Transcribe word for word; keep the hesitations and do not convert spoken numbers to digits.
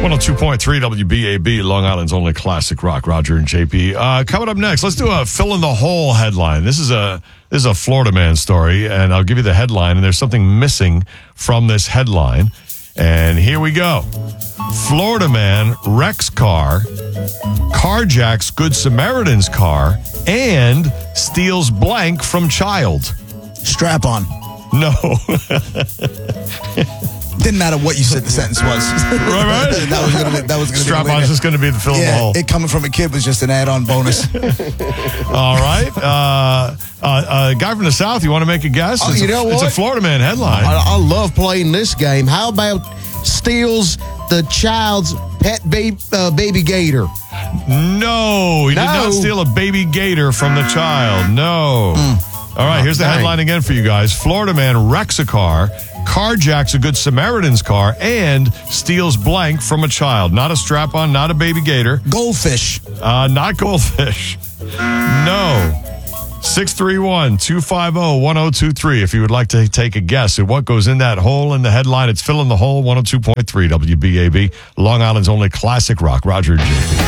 one oh two point three W B A B, Long Island's only classic rock. Roger and J P. Uh, coming up next, let's do a fill in the hole headline. This is a this is a Florida man story, and I'll give you the headline, and there's something missing from this headline. And here we go. Florida man wrecks car, carjacks Good Samaritan's car, and steals blank from child. Strap on. No. Didn't matter what you said the sentence was. Right, right. that was gonna be, that was gonna Strap be on is just going to be the fill in yeah, the hole. It coming from a kid was just an add-on bonus. All right. Uh, uh, uh, guy from the South, you want to make a guess? Oh, it's you a, know It's what? a Florida man headline. I, I love playing this game. How about steals the child's pet baby, uh, baby gator? No, he did No. not steal a baby gator from the child. No. All right, here's the dang. headline again for you guys. Florida man wrecks a car, carjacks a Good Samaritan's car, and steals blank from a child. Not a strap-on, not a baby gator. Goldfish. Uh, not goldfish. No. six three one, two five zero, one zero two three if you would like to take a guess at what goes in that hole in the headline. It's Fill in the Hole, one oh two point three W B A B, Long Island's only classic rock. Roger and J P.